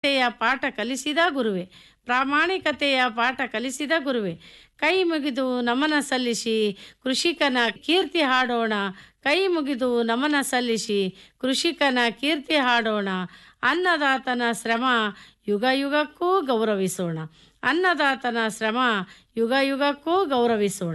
ಪಾಠ ಕಲಿಸಿದ ಗುರುವೆ, ಪ್ರಾಮಾಣಿಕತೆಯ ಪಾಠ ಕಲಿಸಿದ ಗುರುವೆ. ಕೈ ಮುಗಿದು ನಮನ ಸಲ್ಲಿಸಿ ಕೃಷಿಕನ ಕೀರ್ತಿ ಹಾಡೋಣ. ಕೈ ಮುಗಿದು ನಮನ ಸಲ್ಲಿಸಿ ಕೃಷಿಕನ ಕೀರ್ತಿ ಹಾಡೋಣ. ಅನ್ನದಾತನ ಶ್ರಮ ಯುಗ ಯುಗಕ್ಕೂ ಗೌರವಿಸೋಣ. ಅನ್ನದಾತನ ಶ್ರಮ ಯುಗ ಯುಗಕ್ಕೂ ಗೌರವಿಸೋಣ.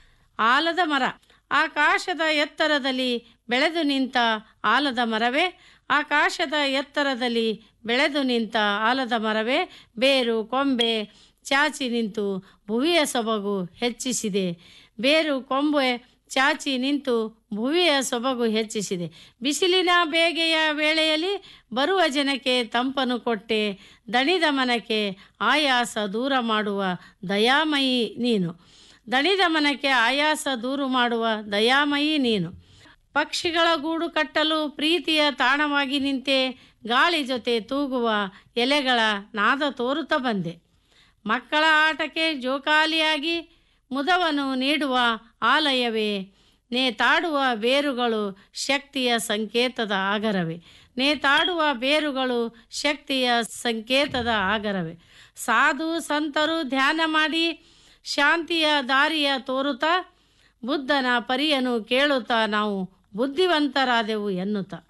ಆಲದ ಮರ. ಆಕಾಶದ ಎತ್ತರದಲ್ಲಿ ಬೆಳೆದು ನಿಂತ ಆಲದ ಮರವೇ, ಆಕಾಶದ ಎತ್ತರದಲ್ಲಿ ಬೆಳೆದು ನಿಂತ ಆಲದ ಮರವೇ, ಬೇರು ಕೊಂಬೆ ಚಾಚಿ ನಿಂತು ಭುವಿಯ ಸೊಬಗು ಹೆಚ್ಚಿಸಿದೆ. ಬೇರು ಕೊಂಬೆ ಚಾಚಿ ನಿಂತು ಭುವಿಯ ಸೊಬಗು ಹೆಚ್ಚಿಸಿದೆ. ಬಿಸಿಲಿನ ಬೇಗೆಯ ವೇಳೆಯಲ್ಲಿ ಬರುವ ಜನಕ್ಕೆ ತಂಪನು ಕೊಟ್ಟೆ. ದಣಿದ ಮನಕ್ಕೆ ಆಯಾಸ ದೂರ ಮಾಡುವ ದಯಾಮಯಿ ನೀನು. ದಣಿದ ಮನಕ್ಕೆ ಆಯಾಸ ದೂರ ಮಾಡುವ ದಯಾಮಯಿ ನೀನು. ಪಕ್ಷಿಗಳ ಗೂಡು ಕಟ್ಟಲು ಪ್ರೀತಿಯ ತಾಣವಾಗಿ ನಿಂತೆ. ಗಾಳಿ ಜೊತೆ ತೂಗುವ ಎಲೆಗಳ ನಾದ ತೋರುತ್ತಾ ಬಂದೆ. ಮಕ್ಕಳ ಆಟಕ್ಕೆ ಜೋಕಾಲಿಯಾಗಿ ಮುದವನ್ನು ನೀಡುವ ಆಲಯವೇ, ನೇತಾಡುವ ಬೇರುಗಳು ಶಕ್ತಿಯ ಸಂಕೇತದ ಆಗರವೇ. ನೇತಾಡುವ ಬೇರುಗಳು ಶಕ್ತಿಯ ಸಂಕೇತದ ಆಗರವೇ. ಸಾಧು ಸಂತರು ಧ್ಯಾನ ಮಾಡಿ ಶಾಂತಿಯ ದಾರಿಯ ತೋರುತ್ತಾ, ಬುದ್ಧನ ಪರಿಯನ್ನು ಕೇಳುತ್ತಾ ನಾವು ಬುದ್ಧಿವಂತರಾದೆವು ಎನ್ನುತ್ತಾ.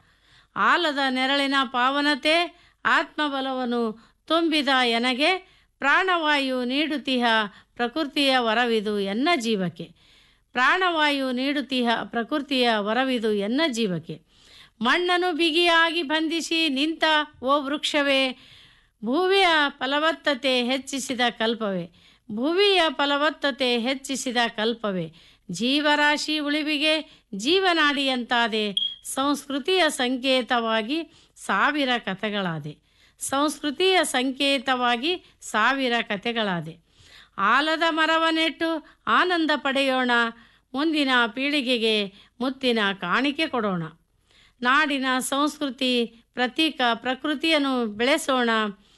ಆಲದ ನೆರಳಿನ ಪಾವನತೆ ಆತ್ಮಬಲವನ್ನು ತುಂಬಿದ ಎನಗೆ, ಪ್ರಾಣವಾಯು ನೀಡುತ್ತಿಹ ಪ್ರಕೃತಿಯ ವರವಿದು ಎನ್ನ ಜೀವಕ್ಕೆ. ಪ್ರಾಣವಾಯು ನೀಡುತ್ತಿಹ ಪ್ರಕೃತಿಯ ವರವಿದು ಎನ್ನ ಜೀವಕ್ಕೆ. ಮಣ್ಣನ್ನು ಬಿಗಿಯಾಗಿ ಬಂಧಿಸಿ ನಿಂತ ಓ ವೃಕ್ಷವೇ, ಭೂಮಿಯ ಫಲವತ್ತತೆ ಹೆಚ್ಚಿಸಿದ ಕಲ್ಪವೇ. ಭುವಿಯ ಫಲವತ್ತತೆ ಹೆಚ್ಚಿಸಿದ ಕಲ್ಪವೇ. ಜೀವರಾಶಿ ಉಳಿವಿಗೆ ಜೀವನಾಡಿಯಂತಾದೆ. ಸಂಸ್ಕೃತಿಯ ಸಂಕೇತವಾಗಿ ಸಾವಿರ ಕಥೆಗಳಾದೆ. ಸಂಸ್ಕೃತಿಯ ಸಂಕೇತವಾಗಿ ಸಾವಿರ ಕಥೆಗಳಾದೆ. ಆಲದ ಮರವ ನೆಟ್ಟು ಆನಂದ ಪಡೆಯೋಣ. ಮುಂದಿನ ಪೀಳಿಗೆಗೆ ಮುತ್ತಿನ ಕಾಣಿಕೆ ಕೊಡೋಣ. ನಾಡಿನ ಸಂಸ್ಕೃತಿ ಪ್ರತೀಕ ಪ್ರಕೃತಿಯನ್ನು ಬೆಳೆಸೋಣ.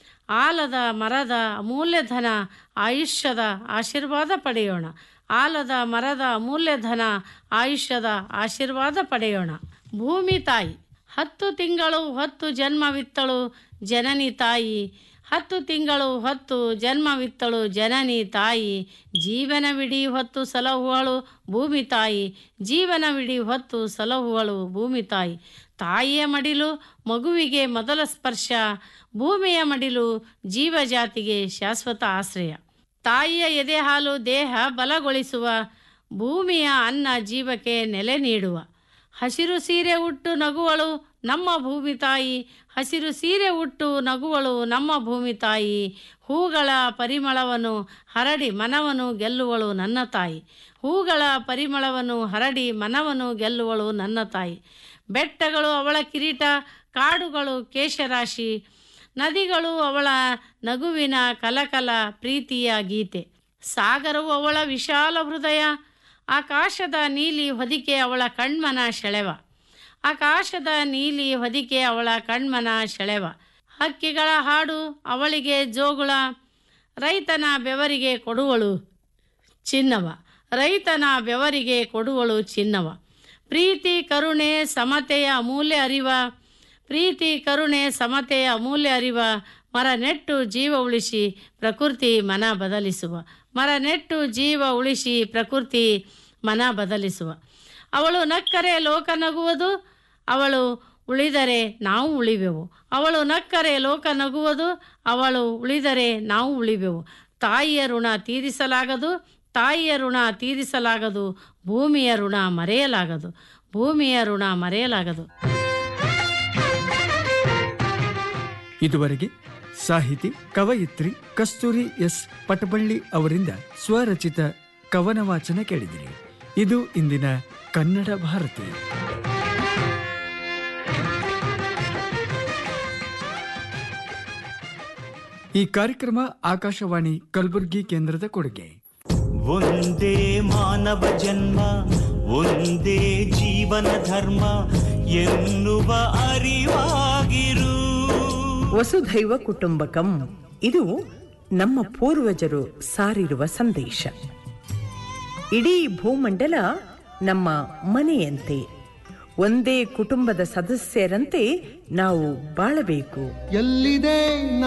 ಆಲದ ಮರದ ಅಮೂಲ್ಯಧನ ಆಯುಷ್ಯದ ಆಶೀರ್ವಾದ ಪಡೆಯೋಣ. ಆಲದ ಮರದ ಅಮೂಲ್ಯಧನ ಆಯುಷ್ಯದ ಆಶೀರ್ವಾದ ಪಡೆಯೋಣ. ಭೂಮಿ ತಾಯಿ 10 ತಿಂಗಳು 10 ಜನ್ಮವಿತ್ತಳು ಜನನಿ ತಾಯಿ. 10 ತಿಂಗಳು 10 ಜನ್ಮವಿತ್ತಳು ಜನನಿ ತಾಯಿ. ಜೀವನವಿಡೀ ಹೊತ್ತು ಸಲಹುವಳು ಭೂಮಿ ತಾಯಿ. ಜೀವನವಿಡೀ ಹೊತ್ತು ಸಲಹುವಳು ಭೂಮಿ ತಾಯಿ. ತಾಯಿಯ ಮಡಿಲು ಮಗುವಿಗೆ ಮೊದಲ ಸ್ಪರ್ಶ. ಭೂಮಿಯ ಮಡಿಲು ಜೀವಜಾತಿಗೆ ಶಾಶ್ವತ ಆಶ್ರಯ. ತಾಯಿಯ ಎದೆ ಹಾಲು ದೇಹ ಬಲಗೊಳಿಸುವ. ಭೂಮಿಯ ಅನ್ನ ಜೀವಕ್ಕೆ ನೆಲೆ ನೀಡುವ. ಹಸಿರು ಸೀರೆ ಉಟ್ಟು ನಗುವಳು ನಮ್ಮ ಭೂಮಿ ತಾಯಿ. ಹಸಿರು ಸೀರೆ ಉಟ್ಟು ನಗುವಳು ನಮ್ಮ ಭೂಮಿ ತಾಯಿ. ಹೂಗಳ ಪರಿಮಳವನ್ನು ಹರಡಿ ಮನವನ್ನು ಗೆಲ್ಲುವಳು ನನ್ನ ತಾಯಿ. ಹೂಗಳ ಪರಿಮಳವನ್ನು ಹರಡಿ ಮನವನ್ನು ಗೆಲ್ಲುವಳು ನನ್ನ ತಾಯಿ. ಬೆಟ್ಟಗಳು ಅವಳ ಕಿರೀಟ, ಕಾಡುಗಳು ಕೇಶರಾಶಿ. ನದಿಗಳು ಅವಳ ನಗುವಿನ ಕಲಕಲ ಪ್ರೀತಿಯ ಗೀತೆ. ಸಾಗರವು ಅವಳ ವಿಶಾಲ ಹೃದಯ. ಆಕಾಶದ ನೀಲಿ ಹೊದಿಕೆ ಅವಳ ಕಣ್ಮನ ಸೆಳೆವ. ಆಕಾಶದ ನೀಲಿ ಹೊದಿಕೆ ಅವಳ ಕಣ್ಮನ ಸೆಳೆವ. ಹಕ್ಕಿಗಳ ಹಾಡು ಅವಳಿಗೆ ಜೋಗುಳ. ರೈತನ ಬೆವರಿಗೆ ಕೊಡುವಳು ಚಿನ್ನವ. ರೈತನ ಬೆವರಿಗೆ ಕೊಡುವಳು ಚಿನ್ನವ. ಪ್ರೀತಿ ಕರುಣೆ ಸಮತೆಯ ಅಮೂಲ್ಯ ಅರಿವ. ಪ್ರೀತಿ ಕರುಣೆ ಸಮತೆಯ ಅಮೂಲ್ಯ ಅರಿವ. ಮರ ನೆಟ್ಟು ಜೀವ ಉಳಿಸಿ ಪ್ರಕೃತಿ ಮನ ಬದಲಿಸುವ. ಮರ ನೆಟ್ಟು ಜೀವ ಉಳಿಸಿ ಪ್ರಕೃತಿ ಮನ ಬದಲಿಸುವ. ಅವಳು ನಕ್ಕರೆ ಲೋಕ ನಗುವುದು. ಅವಳು ಉಳಿದರೆ ನಾವು ಉಳಿವೆವು. ಅವಳು ನಕ್ಕರೆ ಲೋಕ ನಗುವುದು. ಅವಳು ಉಳಿದರೆ ನಾವು ಉಳಿವೆವು. ತಾಯಿಯ ಋಣ ತೀರಿಸಲಾಗದು. ತಾಯಿಯ ಋಣ ತೀರಿಸಲಾಗದು. ಭೂಮಿಯ ಋಣ ಮರೆಯಲಾಗದು. ಭೂಮಿಯ ಋಣ ಮರೆಯಲಾಗದು. ಇದುವರೆಗೆ ಸಾಹಿತಿ ಕವಯಿತ್ರಿ ಕಸ್ತೂರಿ ಎಸ್ ಪಟಬಳ್ಳಿ ಅವರಿಂದ ಸ್ವರಚಿತ ಕವನ ವಾಚನ ಕೇಳಿದಿರಿ. ಇದು ಇಂದಿನ ಕನ್ನಡ ಭಾರತಿ. ಈ ಕಾರ್ಯಕ್ರಮ ಆಕಾಶವಾಣಿ ಕಲಬುರಗಿ ಕೇಂದ್ರದ ಕೊಡುಗೆ. ಒಂದೇ ಮಾನವ ಜನ್ಮ, ಒಂದೇ ಜೀವನ ಧರ್ಮ ಎನ್ನುವ ಅರಿವಾಗಿರು. ವಸುಧೈವ ಕುಟುಂಬಕಂ, ಇದು ನಮ್ಮ ಪೂರ್ವಜರು ಸಾರಿರುವ ಸಂದೇಶ. ಇಡೀ ಭೂಮಂಡಲ ನಮ್ಮ ಮನೆಯಂತೆ, ಒಂದೇ ಕುಟುಂಬದ ಸದಸ್ಯರಂತೆ ನಾವು ಬಾಳಬೇಕು. ಎಲ್ಲಿದೆ